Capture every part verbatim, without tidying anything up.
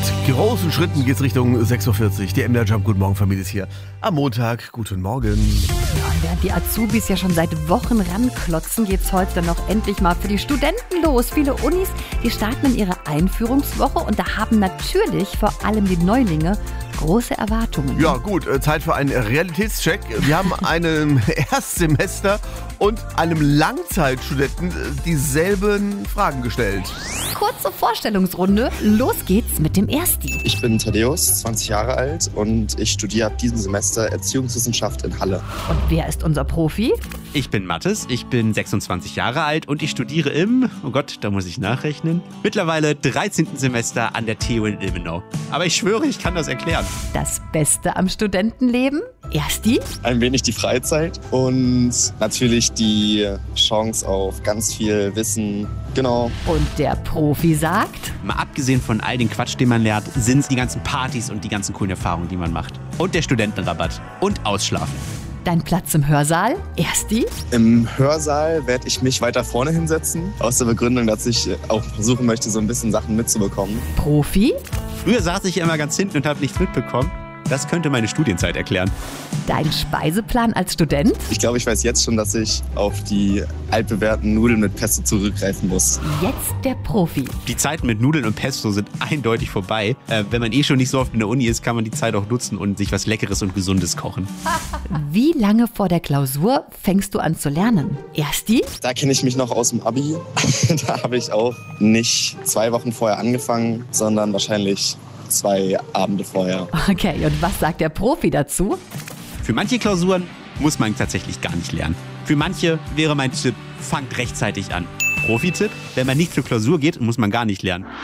großen Schritten geht's Richtung sechs Uhr vierzig. Die M D R Jump Guten Morgen Familie ist hier. Am Montag, guten Morgen. Ja, während die Azubis ja schon seit Wochen ranklotzen, geht's heute dann noch endlich mal für die Studenten los. Viele Unis, die starten in ihre Einführungswoche und da haben natürlich vor allem die Neulinge große Erwartungen. Ja gut, Zeit für einen Realitätscheck. Wir haben einem Erstsemester und einem Langzeitstudenten dieselben Fragen gestellt. Kurze Vorstellungsrunde. Los geht's mit dem Ersti. Ich bin Thaddeus, zwanzig Jahre alt und ich studiere ab diesem Semester Erziehungswissenschaft in Halle. Und wer ist unser Profi? Ich bin Mathis, ich bin sechsundzwanzig Jahre alt und ich studiere im, oh Gott, da muss ich nachrechnen, mittlerweile dreizehnten Semester an der T U in Ilmenau. Aber ich schwöre, ich kann das erklären. Das Beste am Studentenleben? Ersti? Ein wenig die Freizeit und natürlich die Chance auf ganz viel Wissen. Genau. Und der Profi sagt? Mal abgesehen von all den Quatsch, den man lernt, sind es die ganzen Partys und die ganzen coolen Erfahrungen, die man macht. Und der Studentenrabatt. Und Ausschlafen. Dein Platz im Hörsaal? Ersti? Im Hörsaal werde ich mich weiter vorne hinsetzen, aus der Begründung, dass ich auch versuchen möchte, so ein bisschen Sachen mitzubekommen. Profi? Früher saß ich ja immer ganz hinten und habe nichts mitbekommen. Das könnte meine Studienzeit erklären. Dein Speiseplan als Student? Ich glaube, ich weiß jetzt schon, dass ich auf die altbewährten Nudeln mit Pesto zurückgreifen muss. Jetzt der Profi. Die Zeiten mit Nudeln und Pesto sind eindeutig vorbei. Äh, wenn man eh schon nicht so oft in der Uni ist, kann man die Zeit auch nutzen und sich was Leckeres und Gesundes kochen. Wie lange vor der Klausur fängst du an zu lernen? Ersti? Da kenne ich mich noch aus dem Abi. Da habe ich auch nicht zwei Wochen vorher angefangen, sondern wahrscheinlich zwei Abende vorher. Okay, und was sagt der Profi dazu? Für manche Klausuren muss man tatsächlich gar nicht lernen. Für manche wäre mein Tipp, fangt rechtzeitig an. Profi-Tipp, wenn man nicht zur Klausur geht, muss man gar nicht lernen.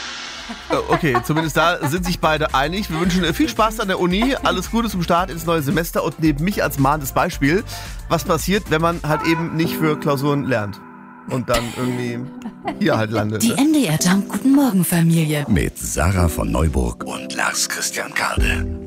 Okay, zumindest da sind sich beide einig. Wir wünschen viel Spaß an der Uni, alles Gute zum Start ins neue Semester und neben mich als mahnendes Beispiel, was passiert, wenn man halt eben nicht für Klausuren lernt und dann irgendwie hier halt landet. Die M D R Jump Guten Morgen Familie. Mit Sarah von Neuburg und Lars Christian Kade.